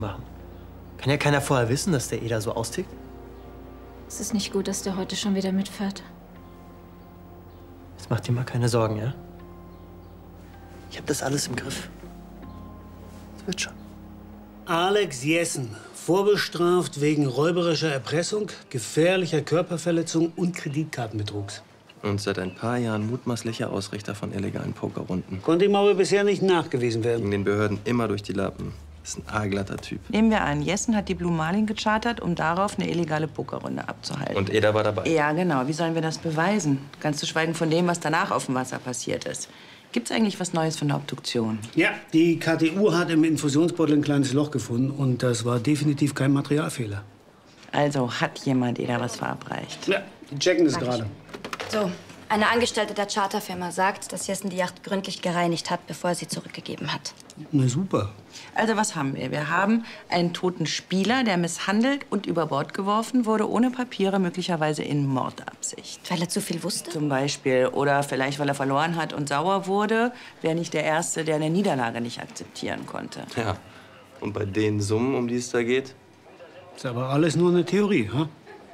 machen. Kann ja keiner vorher wissen, dass der Eder so austickt. Es ist nicht gut, dass der heute schon wieder mitfährt. Jetzt mach dir mal keine Sorgen, ja? Ich hab das alles im Griff. Das wird schon. Alex Jessen, vorbestraft wegen räuberischer Erpressung, gefährlicher Körperverletzung und Kreditkartenbetrugs. Und seit ein paar Jahren mutmaßlicher Ausrichter von illegalen Pokerrunden. Konnte ihm aber bisher nicht nachgewiesen werden. Gegen den Behörden immer durch die Lappen. Ist ein aalglatter Typ. Nehmen wir an, Jessen hat die Blue Marlin gechartert, um darauf eine illegale Pokerrunde abzuhalten. Und Eder war dabei. Ja, genau. Wie sollen wir das beweisen? Ganz zu schweigen von dem, was danach auf dem Wasser passiert ist. Gibt's eigentlich was Neues von der Obduktion? Ja, die KTU hat im Infusionsbeutel ein kleines Loch gefunden und das war definitiv kein Materialfehler. Also hat jemand Eder was verabreicht? Ja, die checken das gerade. So, eine Angestellte der Charterfirma sagt, dass Jessen die Yacht gründlich gereinigt hat, bevor er sie zurückgegeben hat. Na super. Also was haben wir? Wir haben einen toten Spieler, der misshandelt und über Bord geworfen wurde, ohne Papiere, möglicherweise in Mordabsicht. Weil er zu viel wusste? Zum Beispiel. Oder vielleicht, weil er verloren hat und sauer wurde. Wäre nicht der Erste, der eine Niederlage nicht akzeptieren konnte. Ja. Und bei den Summen, um die es da geht? Ist aber alles nur eine Theorie, ha?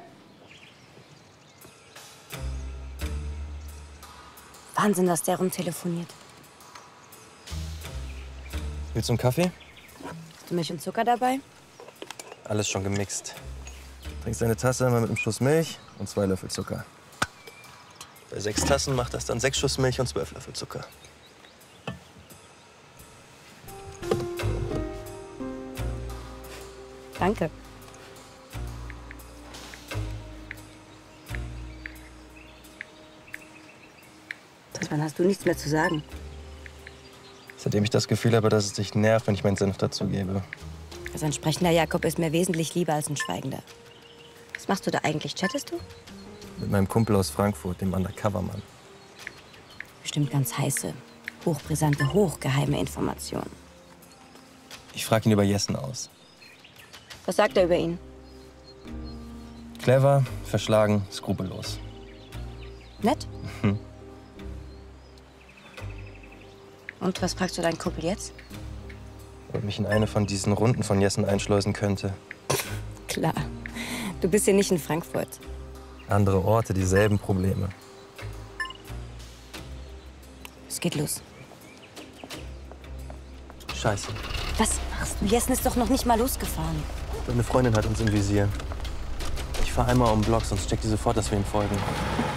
Wahnsinn, dass der rumtelefoniert. Willst du einen Kaffee? Hast du Milch und Zucker dabei? Alles schon gemixt. Trinkst eine Tasse immer mit einem Schuss Milch und 2 Löffel Zucker. Bei 6 Tassen macht das dann 6 Schuss Milch und 12 Löffel Zucker. Danke. Wann hast du nichts mehr zu sagen? Seitdem ich das Gefühl habe, dass es dich nervt, wenn ich meinen Senf dazugebe. Also ein sprechender Jakob ist mir wesentlich lieber als ein schweigender. Was machst du da eigentlich? Chattest du? Mit meinem Kumpel aus Frankfurt, dem Undercover-Mann. Bestimmt ganz heiße, hochbrisante, hochgeheime Informationen. Ich frage ihn über Jessen aus. Was sagt er über ihn? Clever, verschlagen, skrupellos. Nett? Mhm. Und was fragst du deinen Kumpel jetzt? Ob er mich in eine von diesen Runden von Jessen einschleusen könnte. Klar. Du bist hier nicht in Frankfurt. Andere Orte, dieselben Probleme. Es geht los. Scheiße. Was machst du? Jessen ist doch noch nicht mal losgefahren. Deine Freundin hat uns im Visier. Ich fahr einmal um den Block, sonst checkt die sofort, dass wir ihm folgen.